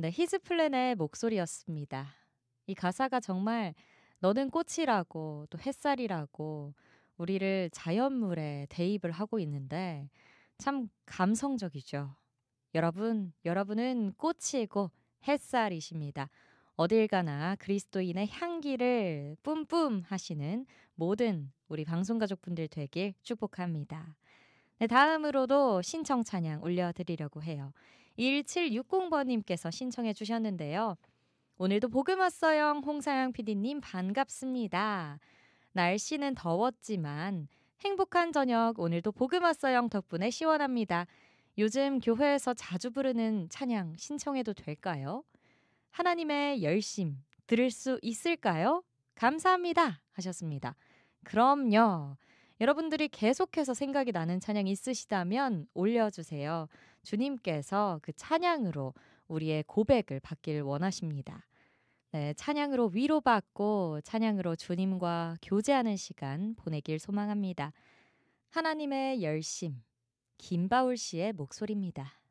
네, 히즈플랜의 목소리였습니다. 이 가사가 정말 너는 꽃이라고 또 햇살이라고 우리를 자연물에 대입을 하고 있는데 참 감성적이죠. 여러분은 꽃이고 햇살이십니다. 어딜 가나 그리스도인의 향기를 뿜뿜 하시는 모든 우리 방송가족분들 되길 축복합니다. 네, 다음으로도 신청 찬양 올려드리려고 해요. 1760번님께서 신청해 주셨는데요. 오늘도 복음 왔어요. 홍사영 PD님 반갑습니다. 날씨는 더웠지만 행복한 저녁 오늘도 복음 왔어요 덕분에 시원합니다. 요즘 교회에서 자주 부르는 찬양 신청해도 될까요? 하나님의 열심 들을 수 있을까요? 감사합니다 하셨습니다. 그럼요. 여러분들이 계속해서 생각이 나는 찬양 있으시다면 올려주세요. 주님께서 그 찬양으로 우리의 고백을 받길 원하십니다. 네, 찬양으로 위로받고 찬양으로 주님과 교제하는 시간 보내길 소망합니다. 하나님의 열심, 김바울 씨의 목소리입니다.